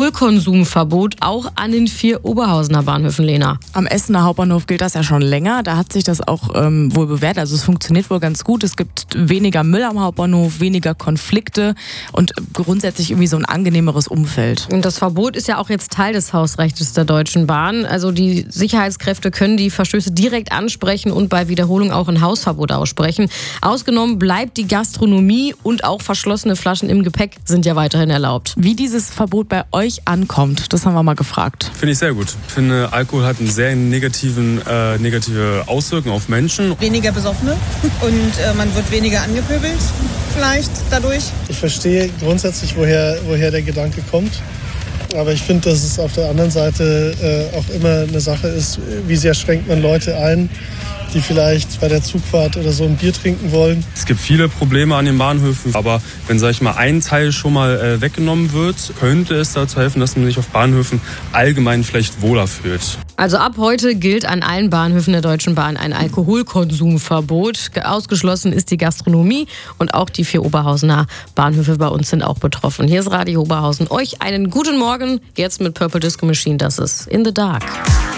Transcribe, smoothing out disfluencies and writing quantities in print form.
Alkoholkonsumverbot auch an den 4 Oberhausener Bahnhöfen, Lena. Am Essener Hauptbahnhof gilt das ja schon länger. Da hat sich das auch wohl bewährt. Also es funktioniert wohl ganz gut. Es gibt weniger Müll am Hauptbahnhof, weniger Konflikte und grundsätzlich irgendwie so ein angenehmeres Umfeld. Und das Verbot ist ja auch jetzt Teil des Hausrechts der Deutschen Bahn. Also die Sicherheitskräfte können die Verstöße direkt ansprechen und bei Wiederholung auch ein Hausverbot aussprechen. Ausgenommen bleibt die Gastronomie und auch verschlossene Flaschen im Gepäck sind ja weiterhin erlaubt. Wie dieses Verbot bei euch ankommt, das haben wir mal gefragt. Finde ich sehr gut. Ich finde, Alkohol hat eine sehr negative Auswirkung auf Menschen. Weniger Besoffene und man wird weniger angepöbelt vielleicht dadurch. Ich verstehe grundsätzlich, woher der Gedanke kommt. Aber ich finde, dass es auf der anderen Seite auch immer eine Sache ist, wie sehr schränkt man Leute ein, die vielleicht bei der Zugfahrt oder so ein Bier trinken wollen. Es gibt viele Probleme an den Bahnhöfen, aber wenn, sag ich mal, ein Teil schon mal weggenommen wird, könnte es dazu helfen, dass man sich auf Bahnhöfen allgemein vielleicht wohler fühlt. Also ab heute gilt an allen Bahnhöfen der Deutschen Bahn ein Alkoholkonsumverbot. Ausgeschlossen ist die Gastronomie und auch die 4 Oberhausener Bahnhöfe bei uns sind auch betroffen. Hier ist Radio Oberhausen. Euch einen guten Morgen, jetzt mit Purple Disco Machine, das ist In the Dark.